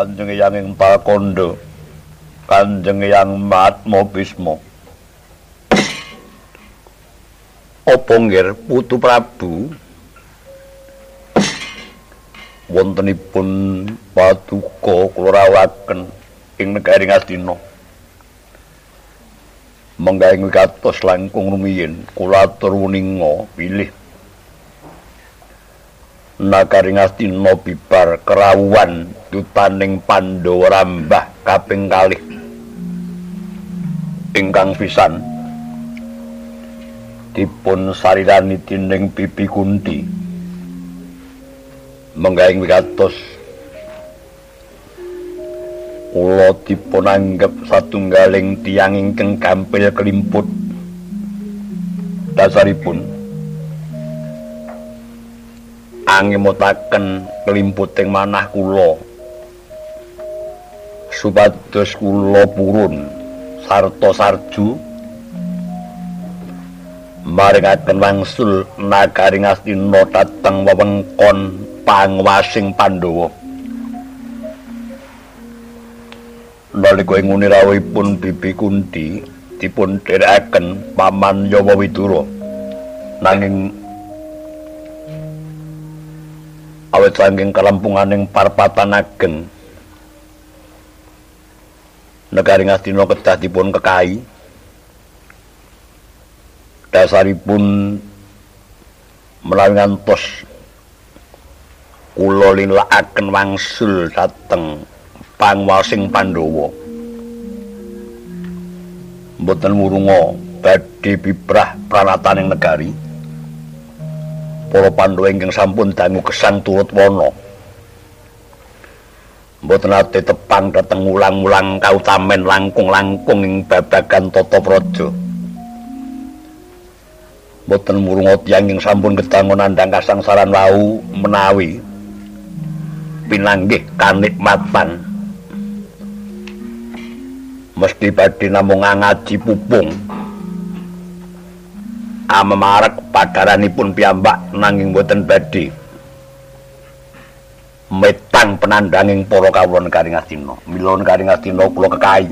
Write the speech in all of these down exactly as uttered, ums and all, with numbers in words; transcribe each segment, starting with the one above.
Kanjeng Hyang Pakandha, Kanjeng Hyang Mahatma Bisma. Apa nggih Putu Prabu wontenipun paduka kula rawuhaken ing negari Ngastina. Menggawe katos langkung rumiyin kula atur wuninga pilih nagari Ngastina bibar kerawuhan dutaning Pandhawa rambah kaping kalih ingkang pisan dipun sarirani dening Bibi Kunti. Menggawe wigatos kula dipun anggep satunggaling tiyang ingkang gampil kelimput. Dasaripun angemutaken kelimputing manah kula supados kula purun sarta sarju maringaken wangsul nagari Ngastina dhateng wewengkon pangwasing Pandhawa. Nalika ing nguni rawuhipun Bibi Kunti dipun dherekaken Paman Yama Widura, nanging awit saking kelampunganing parpatan ageng negari Ngastina kedah dipun kekahi. Dasaripun menawi ngantos kula linlakaken wangsul dhateng pangwasing Pandhawa, mboten murunga badhe bibrah pranataning negari. Para Pandhawa ingkang sampun dangu gesang turut wana mboten ate tepang dhateng ulang-ulang kautamen langkung-langkung ing babagan tata praja. Mboten murunga tiyang ing sampun gedhangun nandhang kasangsaran wau menawi pinanggih kanikmatan mesti badhe namung ngaji pupung amamarek padaranipun piyambak, nanging boten badhe metang penandhanging para kawula negari Ngastina. Mila negari Ngastina kula kekahi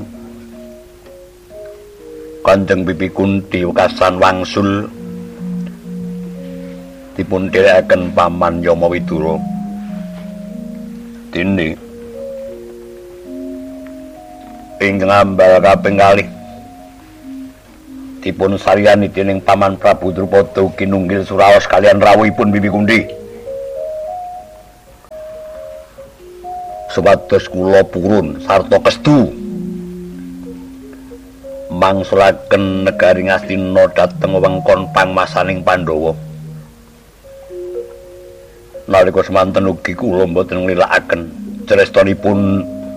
Kanjeng Bibi Kunti wekasan wangsul dipun dherekaken Paman Yama Widura. Dene ing ngambal kaping kalih dipun sariyani dening Paman Prabu Drupada ugi nunggil suraos kalian rawuhipun Bibi Kunti. Supados kula purun sarta kestu mangsulaken negari Ngastina dhateng wewengkon pangmasaning Pandhawa. Nalika semanten ugi kula mboten nglilakaken crestonipun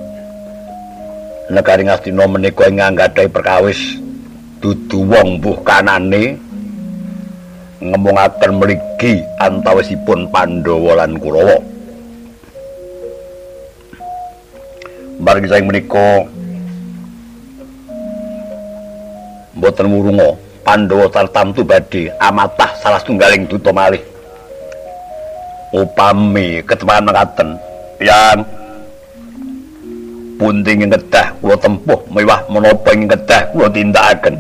negari Ngastina menika ing anggadhahi perkawis dudu wong mbuh kanane ngemungaken mligi antawisipun Pandhawa lan Kurawa. Margi saking menika mboten murunga Pandhawa tartamtu badhe amatah salah setunggaling duta malih. Upami ketepan mekaten, yang pundi ingkang kedah kula tempuh mewah menapa ingkang kedah kula tindakaken.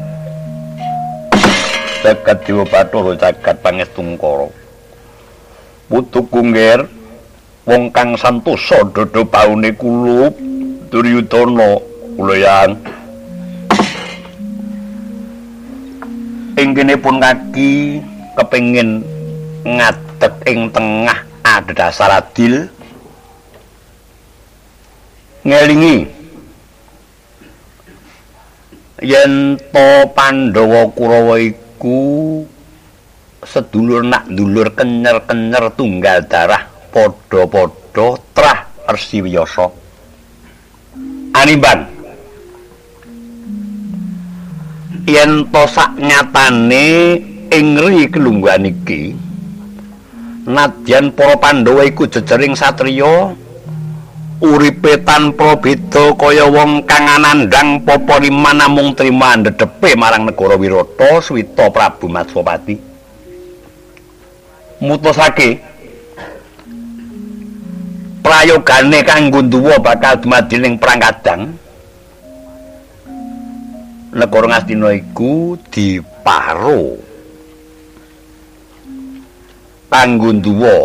Jagat Dewa Bathara jagat pangestungkara. Putu Kungger wong kang santosa dada paune kula Duryudana kula yang inggenipun kaki kepengin ngadeg ing tengah adhedhasar adil ngelingi yen to Pandhawa Kurawa iku sedulur nak dulur kenyer-kenyer tunggal darah padha-padha trah Resi Wiyasa animban yen to sak nyatane ing ri kelungguhan iki nadyan para Pandhawa iku jejering satriya uripe tanpa beda kaya wong kang anandhang papariman namung trima ndhedepe marang negara Wirata Swita Prabu Matswapati mutusake pamrayogane kanggo Nduwa bakal dumadi ning Perang Kadang. Negara Ngastina iku diparo kanggo Nduwa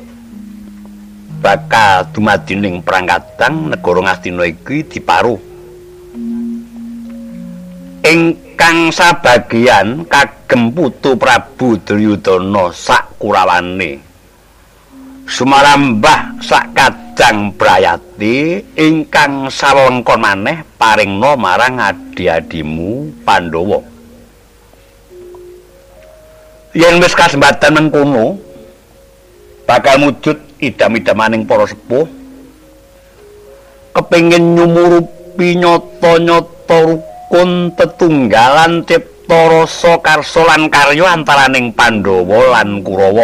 bakal dumadi ning Perang Kadang. Negara Ngastina iki diparo ingkang sabagian kagem putu Prabu Duryudana sak kurawane, sumarambah sak Kadang Brayati ingkang sawengkon maneh paringna marang adi-adimu Pandhawa. Yen wis kasembatan mengkono bakal mujud idam-idamaning para sepuh kepengin nyumurupi nyata-nyata rukun tetunggalan cipta rasa karsa lan karya antaraning Pandhawa lan Kurawa.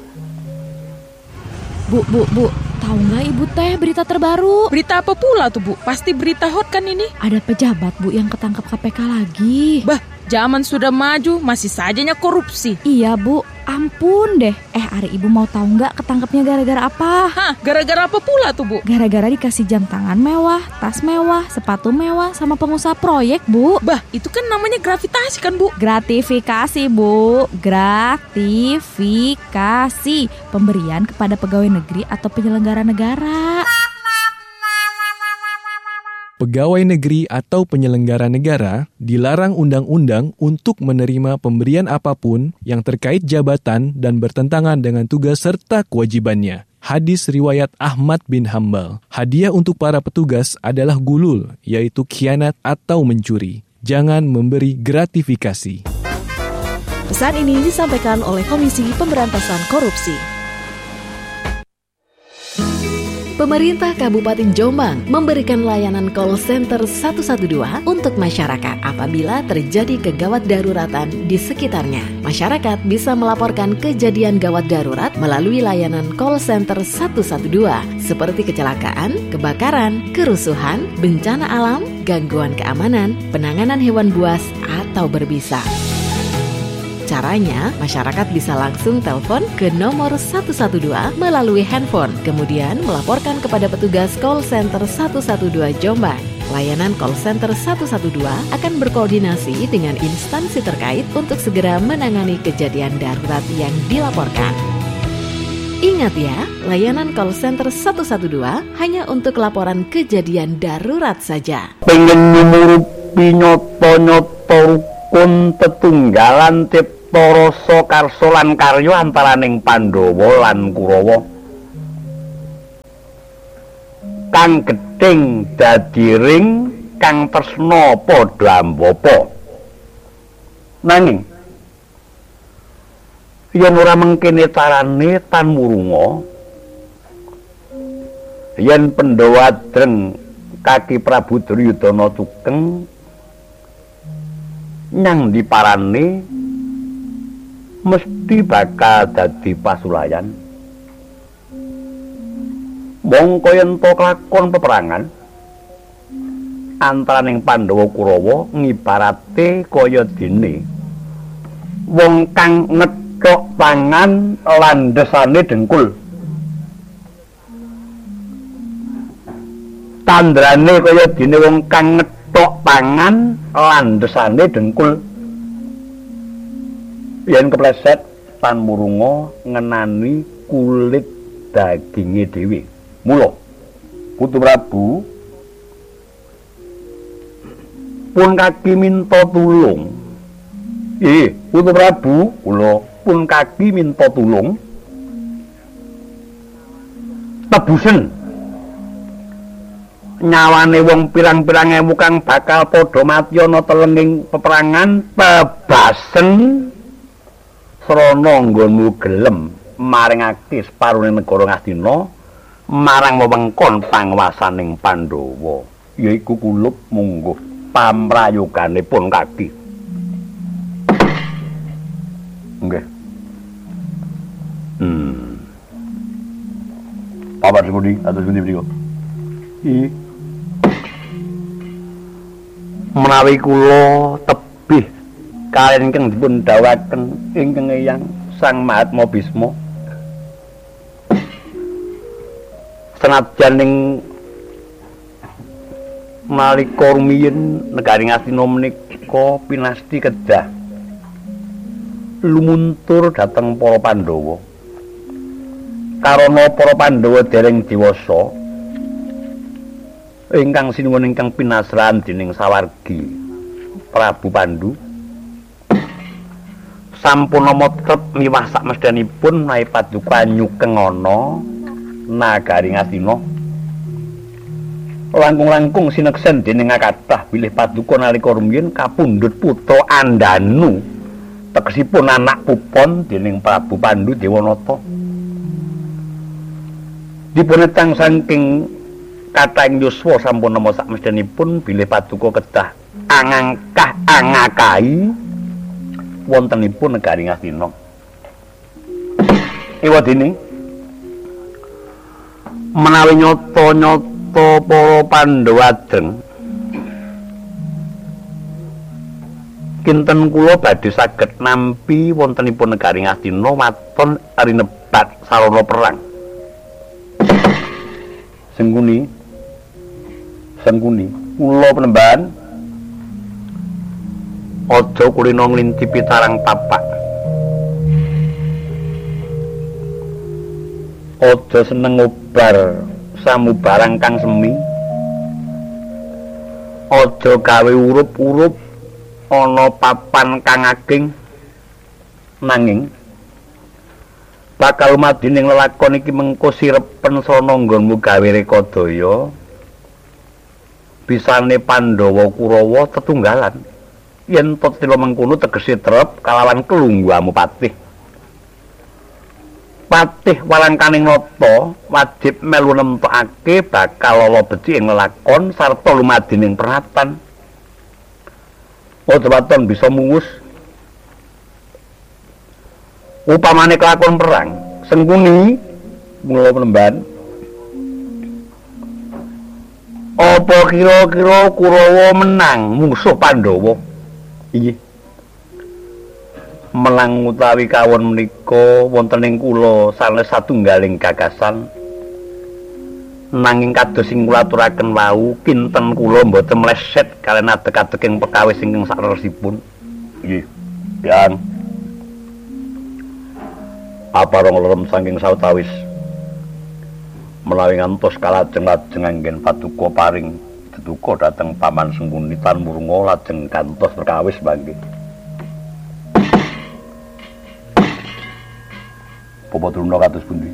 Bu, bu, bu, tahu nggak ibu teh berita terbaru? Berita apa pula tuh, Bu? Pasti berita hot kan ini? Ada pejabat, Bu, yang ketangkap K P K lagi. Bah, zaman sudah maju, masih sajanya korupsi. Iya, Bu, ampun deh. Eh, Ari, ibu mau tahu nggak ketangkapnya gara-gara apa? Hah, gara-gara apa pula tuh, Bu? Gara-gara dikasih jam tangan mewah, tas mewah, sepatu mewah, sama pengusaha proyek, Bu. Bah, itu kan namanya gravitasi kan, Bu? Gratifikasi, Bu. Gratifikasi. Pemberian kepada pegawai negeri atau penyelenggara negara. Pegawai negeri atau penyelenggara negara dilarang undang-undang untuk menerima pemberian apapun yang terkait jabatan dan bertentangan dengan tugas serta kewajibannya. Hadis riwayat Ahmad bin Hambal. Hadiah untuk para petugas adalah gulul, yaitu khianat atau mencuri. Jangan memberi gratifikasi. Pesan ini disampaikan oleh Komisi Pemberantasan Korupsi. Pemerintah Kabupaten Jombang memberikan layanan call center satu satu dua untuk masyarakat apabila terjadi kegawat daruratan di sekitarnya. Masyarakat bisa melaporkan kejadian gawat darurat melalui layanan call center satu satu dua seperti kecelakaan, kebakaran, kerusuhan, bencana alam, gangguan keamanan, penanganan hewan buas, atau berbisa. Caranya, masyarakat bisa langsung telepon ke nomor satu satu dua melalui handphone, kemudian melaporkan kepada petugas call center satu satu dua Jombang. Layanan call center satu satu dua akan berkoordinasi dengan instansi terkait untuk segera menangani kejadian darurat yang dilaporkan. Ingat ya, layanan call center satu satu dua hanya untuk laporan kejadian darurat saja. Pengen nyumurupi nyata-nyata rukun tetunggalan cipta rasa karsa lan karya antaraning Pandhawa lan Kurawa. Kang gedhing dadi ring, kang tresna padha ambapa. Nanging yen ora mengkene carane tan murunga, yen Pandhawa adreng kaki Prabu Duryudana cukeng nyang diparane mesti bakal dadi pasulayan. Mongko yen to kelakon peperangan antaraning Pandhawa Kurawa ngibarate kaya dene wong kang ngethok tangan landesane dengkul. Tandrane kaya dene wong kang ngethok tangan landesane dengkul. Yen kepleset tan murunga ngenani kulit daginge dhewe. Mula Putu Prabu pun kaki minta tulung. Eh, Putu Prabu, kula pun kaki minta tulung. Tebusen nyawane wong pirang-pirang ewu kang bakal padha mati ana telenging peperangan, tebasen srana nggonmu gelem maringake separone negara Ngastina marang wewengkon panguwasaning Pandhawa, yaiku kulup mungguh pamrayoganipun kaki. Nggih. Hmm. Papat sepundi atus pundi mriku? Iki menawi kula tebih kaliyan ingkang dipun dawuhaken ingkang Eyang Sang Mahatma Bisma Senajan ing nalika rumiyin negari Ngastina menika pinasti kedah lumuntur dhateng para Pandhawa. Karana para Pandhawa dereng diwasa ingkang sinuwun ingkang pinasrahan dening sawargi Prabu Pandhu sampun nama trep miwah sakmesthenipun menawi paduka nyukeng ana nagari Ngastina. Langkung-langkung sineksen dening kathah bilih paduka nalika rumiyin kapundhut putra Andanu tegesipun anak pupon dening Prabu Pandhu Dewanata. Dipunetang saking kathahing yuswa sampun nama sakmesthenipun bilih paduka kedah angangkah angakai wontenipun negari Ngastina. Ewadene menawi nyata-nyata para Pandhawa ajeng kinten kula badhe saged nampi wontenipun negari Ngastina waton rinebat sarana perang. Sengkuni Sengkuni kula penemban aja kulina nglintipi tarang tapak. Aja seneng ngobar samubarang kang semi. Aja gawe urup-urup ana papan kang ageng. Nanging bakal madining lelakon iki mengko sirepen sana nggonmu gawe rekadaya. Bisane Pandhawa Kurawa tetunggalan. Yen tetila mengkono tegese trep kalawan kelungguhamu patih. Patih walangkaning nata wajib melu nemtokake bakal lala becik ing lelakon sarta lumadining pernatan. Aja waton bisa mungus. Upamane kelakon perang, Sengkuni mula penemban. Apa kira-kira Kurawa menang musuh Pandhawa? Inggih. Melang utawi kawon menika wonten ing kula sanes satunggaling gagasan. Nanging kados sing kula aturaken wau, kinten kula mboten mleset kaliyan adeg-adeging perkawis ingkang saresipun. Nggih. Yang apa rong lelem saking sawetawis menawi ngantos kalajeng-lajeng anggen paduka paring deduka dhateng Paman Sengkuni tan murunga lajeng kantos perkawis mangke. Papa Truna kados pundi?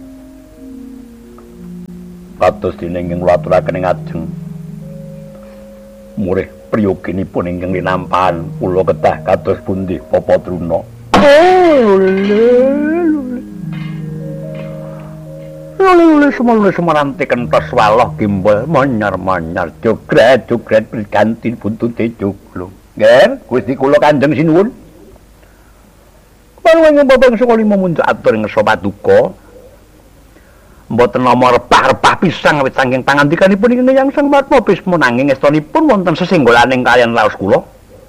Kados dene ingkang kula aturaken ing ajeng murih priyoginipun ingkang linampahan kula kedah kados pundi Papa Truna? Lule semono semarante kentos waloh gimbal manyar-manyar jogret-jogret priganti buntute joglo. Nggih, Gusti kula Kanjeng sinuwun. Panuwun babang saka lima muncul atur ngersa paduka. Mboten nama rebah-rebah pisang awit saking pangandikanipun ingkang yang sang Padma Bisma nanging estunipun wonten sesenggolaning kaliyan raos kula.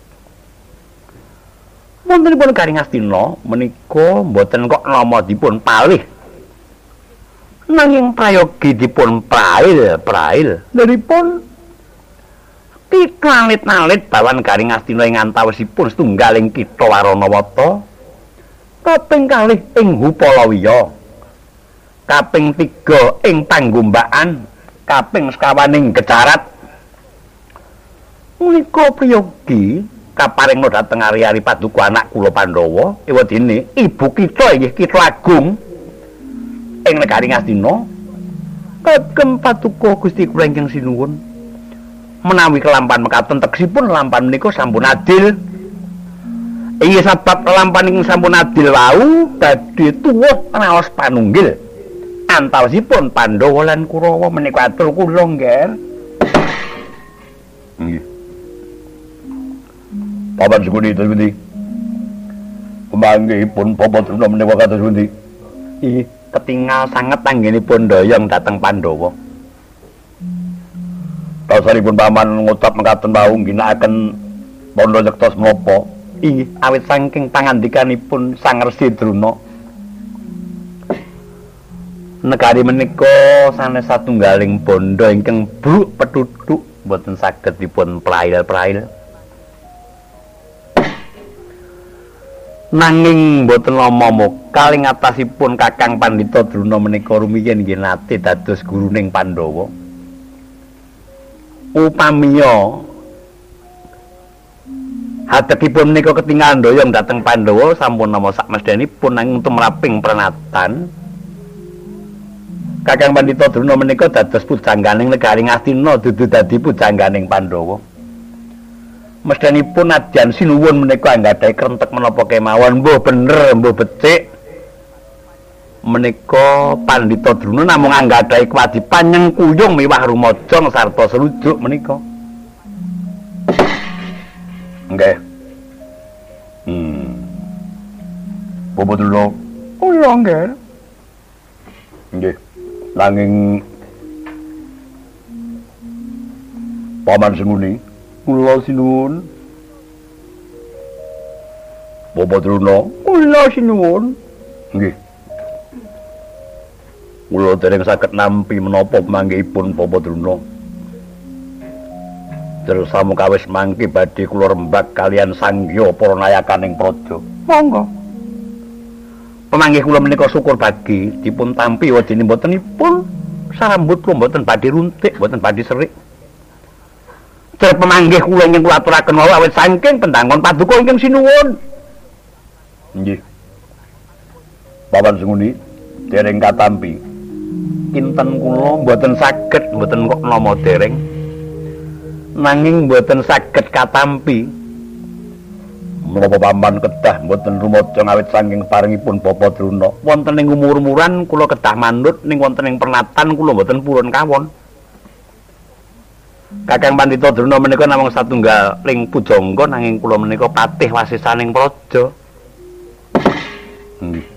Wontenipun negari Ngastina menika mboten kok nama dipun palih. Nanging prayogi dipun prail, prail. Daripun titlalit-nalit bawan negari Ngastina ing antawisipun setunggaling kitha Waranawata. Kaping kalih ing Hupalawiya. Kaping tiga ing Panggombakan, kaping sekawaning Gecarat. Menika prayogi kaparingna dhateng ari-ari paduka anak kula Pandhawa ewadene ibu kita inggih Kitha Agung ing negari Ngastina kagem paduka Gusti kula ingkang sinuwun menawi kelampan mekaten tegesipun lampan menika sampun adil. Inggih sebab kelampan ingkang sampun adil wau badhe tuwuh raos panunggil antawisipun Pandhawa lan Kurawa menika atur kula nggih. Nggih. Paman Sengkuni kados pundi? Pamanggihipun Papa Truna menika kados pundi? Nggih, ketingal sanget anggenipun ndayong dhateng Pandhawa. Dasaripun paman ngucap mekaten wau ngginakaken Pandha Nyektos menapa? Inggih, awit saking pangandikanipun Sang Resi Druna. Negari menika sanes satunggaling bondo ingkang bruk petuduk boten saged dipun prail-prail. Nanging boten lama kaling atasipun Kakang Pandhita Druna menika rumiyin nggih nate dados guruning Pandhawa. Upamiya hadapipun menika ketingal ndoyong dhateng Pandhawa sampun nama sakmesthenipun nanging tumraping pranatan Kakang Pandhita Druna menika dados pujangganing negari Ngastina dudu dadi pujangganing Pandhawa. Mesthenipun nadyan sinuwun menika anggadhahi krentek menapa kemawon, mbuh bener mbuh becik. Menika Pandhita Druna namung anggadhahi kewajiban nyengkuyung miwah rumajang sarta serujuk menika. Nggih. Hmm. Bapak Druna. Oh iya nggih. Nggih. Nanging Paman Senguni, kula sinuwun. Bapak Druna, kula sinuwun. Nggih. Kula dereng saged nampi menapa pamanggihipun Bapak Druna. Terus samukawis mangke badhe kula rembag kalian sanggya para nayakaning praja. Monggo. Pemanggih kula menika syukur bagi dipun tampi wadene mbotenipun sarambut kula mboten badhe runtik, mboten badhe serik. Cer pemanggih kula ingkang kula aturaken wau awit saking pendangon paduka ingkang sinuwun. Nggih. Paman Senguni dereng katampi. Kinten kula mboten saged mboten kok nama dereng. Nanging mboten saged katampi. Menapa paman kedah mboten rumaja awit saking paringipun Bapak Druna. Wonten ing umur-umuran kula kedah manut ning wonten ing pernatan kula mboten purun kawon. Kakang Pandhita Druna menika namung satunggaling pujangga nanging kula menika patih wasisaning praja. Nggih.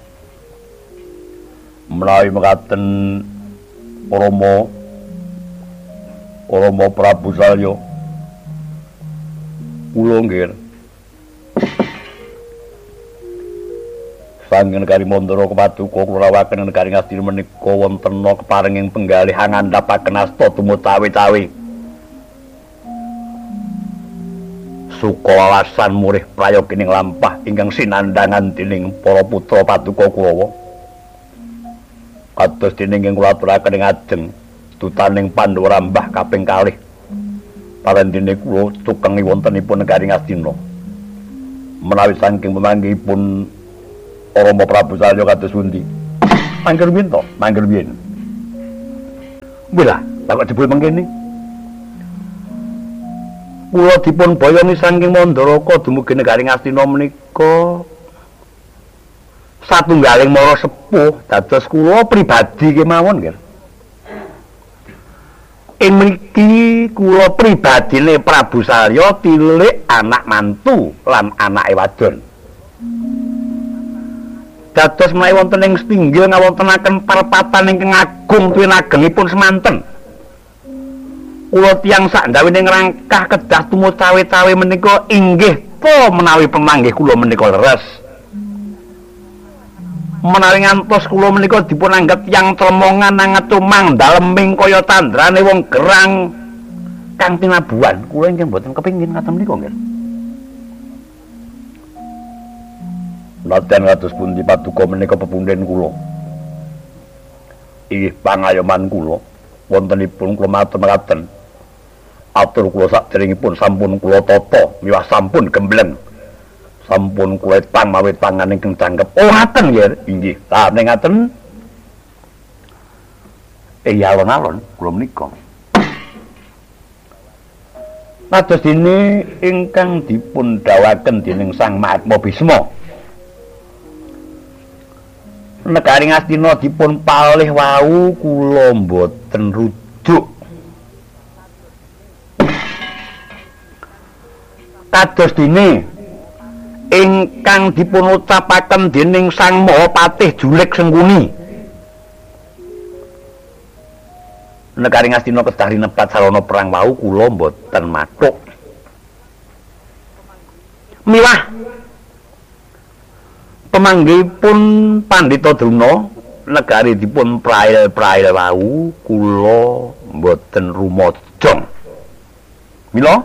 Menawi mekaten Rama Rama Prabu Salya kula nggih Sanging negari Mandara kepaduka kula rawuhaken negari Ngastina menika wonten keparinging penggalih ngandhapaken asta tumut cawe-cawe. Suka wawasan murih prayogining lampah ingkang sinandhangan dening para putra paduka Kurawa. Kados dene ingkang kula aturaken ing ajeng dutaning Pandhawa rambah kaping kalih. Parendene kula cukengi wontenipun negari Ngastina. Menawi saking pemanggihipun Rama Prabu Salya kados pundi? Mangger rumiyin to, mangger rumiyin. Wila, tak kok jebul mengkene. Kula dipun boyongi saking Mandaraka dumugi negari Ngastina menika satunggaling mara sepuh dados kula pribadi kemawon nggih. Ing mriki kula pribadine Prabu Salya tilik anak mantu lan anake wadon. Dados menawi wonten ing setinggil ngawontenaken parpatan ingkang agung tuwin agengipun semanten. Kula tiyang sak ndawene ngrangkah kedah tumut cawe-cawe menika inggih po menawi pemanggih kula menika leres. Menawi ngantos kula menika dipun anggap tiyang tremongan anget tumang daleming kaya tandrane wong gerang kang tinabuhan, kula ingkang mboten kepingin ngaten menika nggih. Nadyan kados pundi paduka menika pepunden kula. Inggih pangayoman kula wontenipun kula matur mekaten. Atur kula saderengipun sampun kula tata miwah sampun gembleng. Sampun kula tang mawi tangan ingkang jangkep. Oh ngaten nggih. Inggih. Lah ning ngaten eh alon-alon kula menika. Kados dene ingkang dipun dawuhaken dening Sang Mahatma Bisma. Negari Ngastina dipun palih wau kula mboten rujuk. Kados dene ingkang dipun ucapaken dening Sang Mahapatih Julik Sengkuni. Negari Ngastina kedah rinebat sarana perang wau kula mboten mathuk. Miwah pemanggihipun Pandhita Druna negari dipun prail-prail wau kula mboten rumajang. Mila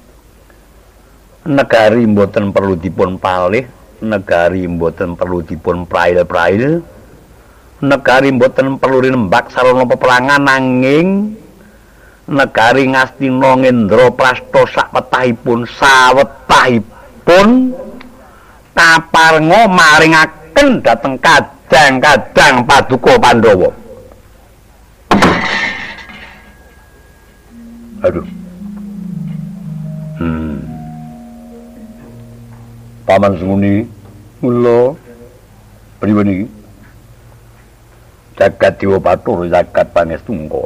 negari mboten perlu dipun palih, negari mboten perlu dipun prail-prail, negari mboten perlu rinembak sarana peperangan, nanging negari Ngastina Ngendra Prasta sak wetahipun sawetahipun kaparenga maringaken dhateng kadang-kadang Paduka Pandhawa. Aduh. Hmm. Paman Senguni, kula pripun iki? Jagat Dewa Bathara, jagat Pangestungga.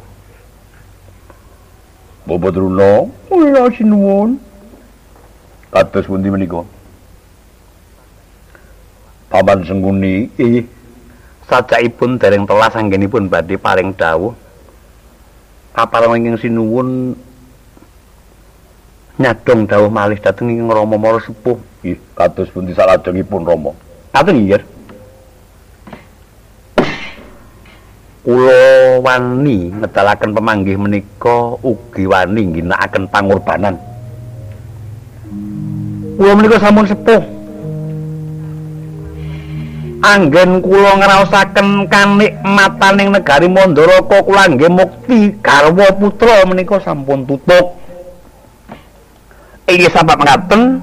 Bapak Druna, kula sinuwun. Kados pundi menika? Paman Senguni, ih, sajakipun dereng telas anggenipun badhe paring dawuh. Kaparenga ingkang sinuwun nyadong dawuh malih dhateng ing Rama Mara Sepuh. Ih, kados pundi salajengipun Rama? Katen nggih. Kula wani ngedalaken pemanggih menika ugi wani ngginakaken pangorbanan. Kula menika sampun sepuh. Anggen kula ngraosaken kanikmataning negari Mandaraka kula nggih mukti garwa putra menika sampun tutuk. Inggih sabab ngaten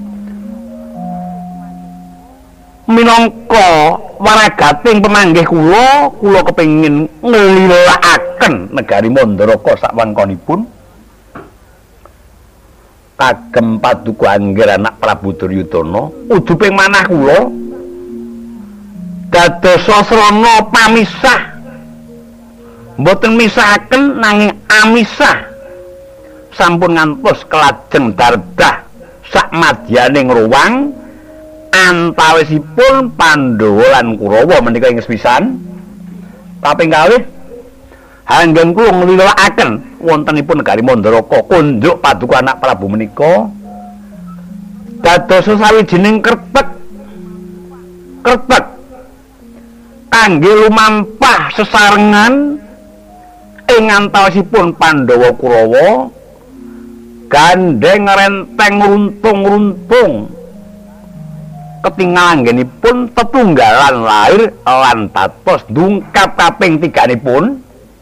minangka waragating pemanggih kula, kula kepengin nglilakaken negari Mandaraka sakwangkonipun kagem Paduka Angger anak Prabu Duryudana. Ujuping manah kula dados sasrana pamisah, mboten misahaken nanging amisah, sampun ngantos kelajeng dardah sak madyaning ruwang antawisipun Pandhawa lan Kurawa menika ing sepisan. Kaping kalih anggen kula nglilakaken wontenipun negari Mandaraka kunjuk Paduka anak Prabu menika dados sawijining kerpek kerpek kangge lumampah sesarengan ing antawisipun Pandhawa Kurawa gandeng renteng runtung-runtung ketingal anggenipun tetunggalan lair lan patos ndungkap kaping tiganipun.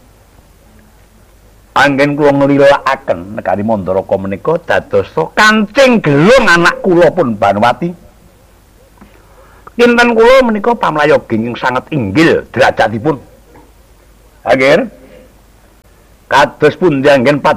Anggen kula nglilakaken negari Mandaraka menika dados kancing gelung anak kula pun Banwati. Kinten kula menika pamlayoging ing sanget inggil derajatipun. Angger kados pundi anggen